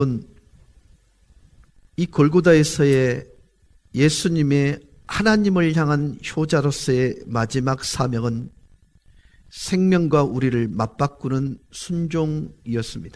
이 골고다에서의 예수님의 하나님을 향한 효자로서의 마지막 사명은 생명과 우리를 맞바꾸는 순종이었습니다.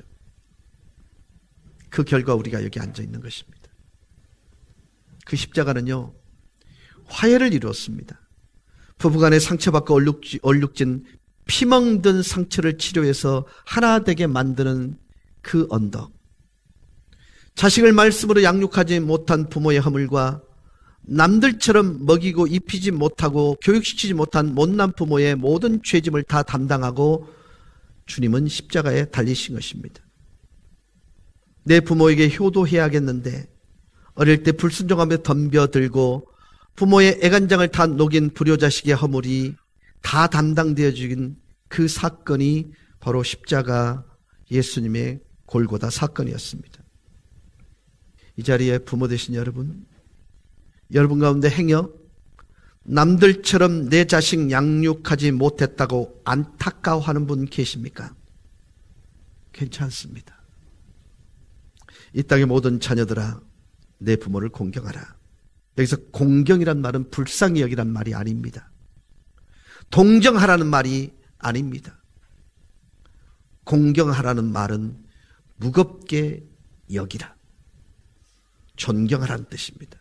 그 결과 우리가 여기 앉아 있는 것입니다. 그 십자가는요, 화해를 이루었습니다. 부부간에 상처받고 얼룩진 피멍든 상처를 치료해서 하나 되게 만드는 그 언덕. 자식을 말씀으로 양육하지 못한 부모의 허물과 남들처럼 먹이고 입히지 못하고 교육시키지 못한 못난 부모의 모든 죄짐을 다 담당하고 주님은 십자가에 달리신 것입니다. 내 부모에게 효도해야겠는데 어릴 때 불순종하며 덤벼들고 부모의 애간장을 다 녹인 불효자식의 허물이 다 담당되어진 그 사건이 바로 십자가 예수님의 골고다 사건이었습니다. 이 자리에 부모 되신 여러분 가운데 행여 남들처럼 내 자식 양육하지 못했다고 안타까워하는 분 계십니까? 괜찮습니다. 이 땅의 모든 자녀들아, 내 부모를 공경하라. 여기서 공경이란 말은 불쌍히 여기란 말이 아닙니다. 동정하라는 말이 아닙니다. 공경하라는 말은 무겁게 여기라, 존경하라는 뜻입니다.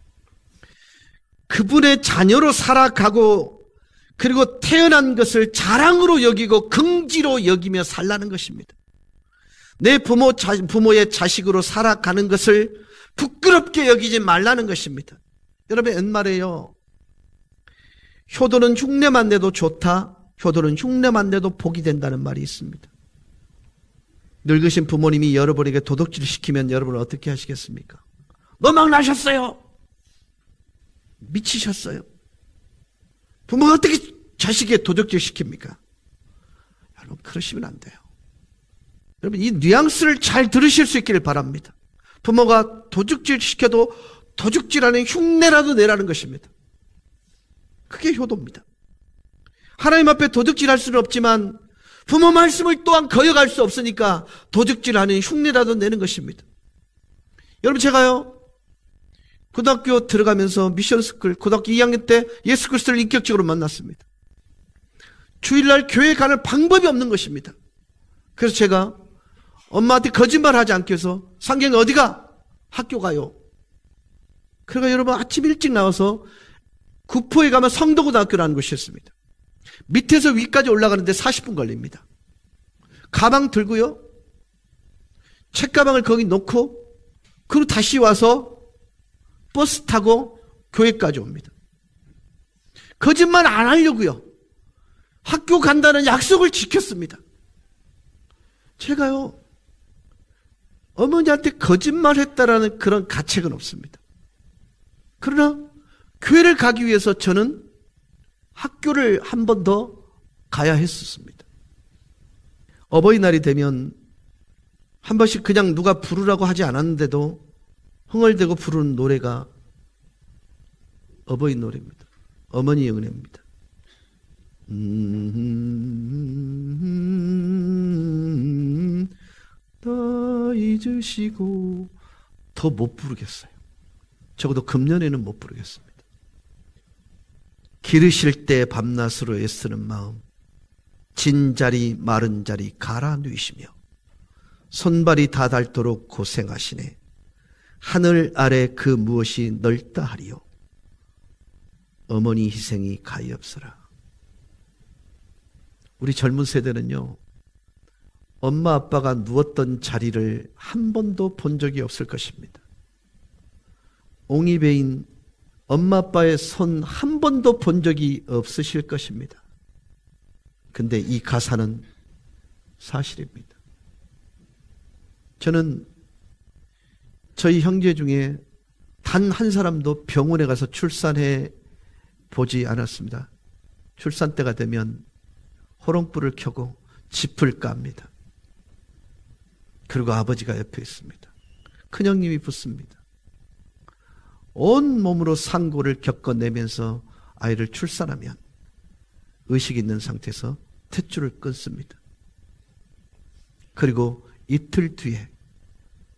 그분의 자녀로 살아가고 그리고 태어난 것을 자랑으로 여기고 긍지로 여기며 살라는 것입니다. 내 부모의 자식으로 살아가는 것을 부끄럽게 여기지 말라는 것입니다. 여러분, 옛말에요, 효도는 흉내만 내도 좋다, 효도는 흉내만 내도 복이 된다는 말이 있습니다. 늙으신 부모님이 여러분에게 도둑질 시키면 여러분은 어떻게 하시겠습니까? 노망 나셨어요. 미치셨어요. 부모가 어떻게 자식에게 도둑질 시킵니까? 여러분, 그러시면 안 돼요. 여러분, 이 뉘앙스를 잘 들으실 수 있기를 바랍니다. 부모가 도둑질 시켜도 도둑질하는 흉내라도 내라는 것입니다. 그게 효도입니다. 하나님 앞에 도둑질할 수는 없지만 부모 말씀을 또한 거역할 수 없으니까 도둑질하는 흉내라도 내는 것입니다. 여러분, 제가요, 고등학교 들어가면서 미션스쿨 고등학교 2학년 때 예수 그리스도를 인격적으로 만났습니다. 주일날 교회 가는 방법이 없는 것입니다. 그래서 제가 엄마한테 거짓말하지 않기 위해서 상경이 어디가? 학교 가요. 그러니까 여러분, 아침 일찍 나와서 구포에 가면 성도고등학교라는 곳이 있습니다. 밑에서 위까지 올라가는데 40분 걸립니다. 가방 들고요, 책가방을 거기 놓고 그리고 다시 와서 버스 타고 교회까지 옵니다. 거짓말 안 하려고요. 학교 간다는 약속을 지켰습니다. 제가요, 어머니한테 거짓말했다라는 그런 가책은 없습니다. 그러나 교회를 가기 위해서 저는 학교를 한 번 더 가야 했었습니다. 어버이날이 되면 한 번씩 그냥 누가 부르라고 하지 않았는데도 흥얼대고 부르는 노래가 어버이 노래입니다. 어머니의 은혜입니다. 다 잊으시고, 더 못 부르겠어요. 적어도 금년에는 못 부르겠습니다. 기르실 때 밤낮으로 애쓰는 마음, 진자리 마른 자리 갈아 누이시며 손발이 다 닳도록 고생하시네. 하늘 아래 그 무엇이 넓다 하리요. 어머니 희생이 가엾어라. 우리 젊은 세대는요, 엄마 아빠가 누웠던 자리를 한 번도 본 적이 없을 것입니다. 옹이배인 엄마 아빠의 손 한 번도 본 적이 없으실 것입니다. 근데 이 가사는 사실입니다. 저는 저희 형제 중에 단 한 사람도 병원에 가서 출산해 보지 않았습니다. 출산 때가 되면 호롱불을 켜고 짚을 깝니다. 그리고 아버지가 옆에 있습니다. 큰형님이 붙습니다. 온 몸으로 상고를 겪어내면서 아이를 출산하면 의식 있는 상태에서 탯줄을 끊습니다. 그리고 이틀 뒤에